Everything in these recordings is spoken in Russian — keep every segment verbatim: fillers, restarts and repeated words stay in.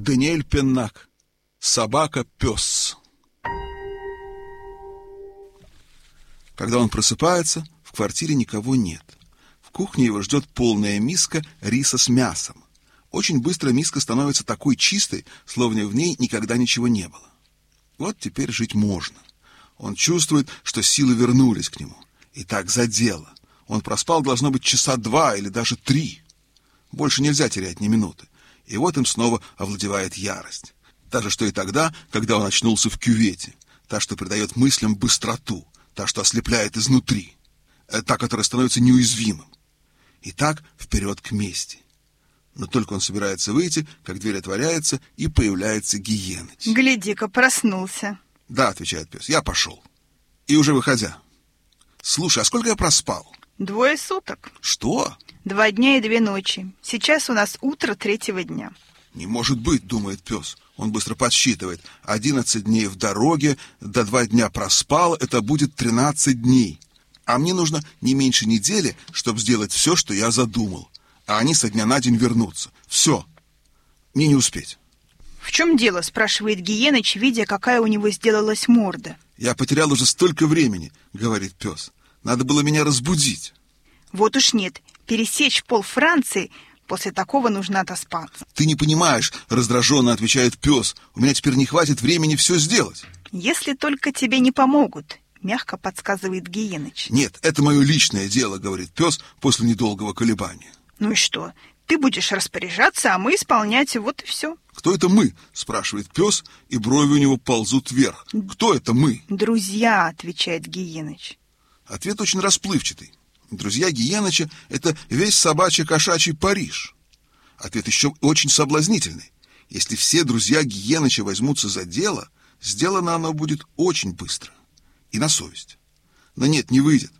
Даниэль Пеннак. Собака-пес. Когда он просыпается, в квартире никого нет. В кухне его ждет полная миска риса с мясом. Очень быстро миска становится такой чистой, словно в ней никогда ничего не было. Вот теперь жить можно. Он чувствует, что силы вернулись к нему. И так за дело. Он проспал, должно быть, часа два или даже три. Больше нельзя терять ни минуты. И вот им снова овладевает ярость. Та же, что и тогда, когда он очнулся в кювете. Та, что придает мыслям быстроту. Та, что ослепляет изнутри. Та, которая становится неуязвимым. И так вперед к мести. Но только он собирается выйти, как дверь отворяется, и появляется Гиеныч. Гляди-ка, проснулся. Да, отвечает пес, я пошел. И уже выходя. Слушай, а сколько я проспал? Двое суток. Что? Два дня и две ночи. Сейчас у нас утро третьего дня. Не может быть, думает пес. Он быстро подсчитывает. Одиннадцать дней в дороге, до два дня проспал, это будет тринадцать дней. А мне нужно не меньше недели, чтобы сделать все, что я задумал. А они со дня на день вернутся. Все. Мне не успеть. В чем дело, спрашивает Гиеныч, видя, какая у него сделалась морда. Я потерял уже столько времени, говорит пес. Надо было меня разбудить. Вот уж нет. Пересечь пол Франции, после такого нужно отоспаться. Ты не понимаешь, раздраженно отвечает пес. У меня теперь не хватит времени все сделать. Если только тебе не помогут, мягко подсказывает Гиеныч. Нет, это мое личное дело, говорит пес после недолгого колебания. Ну и что? Ты будешь распоряжаться, а мы исполнять, вот и все. Кто это мы? Спрашивает пес, и брови у него ползут вверх. Кто это мы? Друзья, отвечает Гиеныч. Ответ очень расплывчатый. Друзья Гиеныча — это весь собачий-кошачий Париж. Ответ еще очень соблазнительный. Если все друзья Гиеныча возьмутся за дело, сделано оно будет очень быстро. И на совесть. Но нет, не выйдет.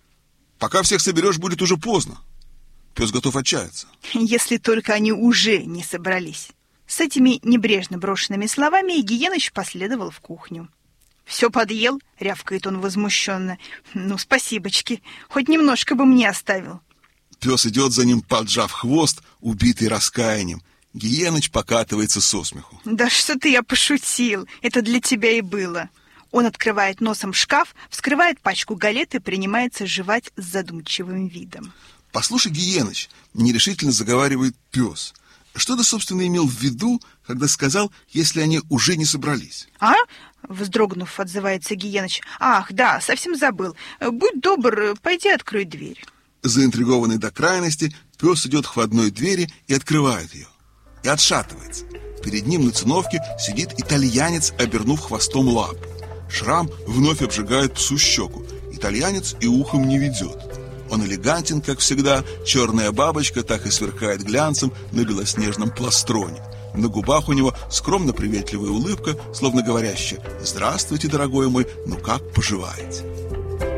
Пока всех соберешь, будет уже поздно. Пес готов отчаяться. Если только они уже не собрались. С этими небрежно брошенными словами Гиеныч последовал в кухню. «Все подъел?» — рявкает он возмущенно. «Ну, спасибочки, хоть немножко бы мне оставил». Пес идет за ним, поджав хвост, убитый раскаянием. Гиеныч покатывается со смеху. «Да что-то я пошутил, это для тебя и было». Он открывает носом шкаф, вскрывает пачку галет и принимается жевать с задумчивым видом. «Послушай, Гиеныч», — нерешительно заговаривает пес, «что ты, собственно, имел в виду, когда сказал, если они уже не собрались?» «А?» — вздрогнув, отзывается Гиеныч. «Ах, да, совсем забыл. Будь добр, пойди открой дверь». Заинтригованный до крайности, пес идет к входной двери и открывает ее. И отшатывается. Перед ним на циновке сидит итальянец, обернув хвостом лапу. Шрам вновь обжигает псу щеку. Итальянец и ухом не ведет. Он элегантен, как всегда, черная бабочка так и сверкает глянцем на белоснежном пластроне. На губах у него скромно-приветливая улыбка, словно говорящая: «Здравствуйте, дорогой мой, ну как поживаете?»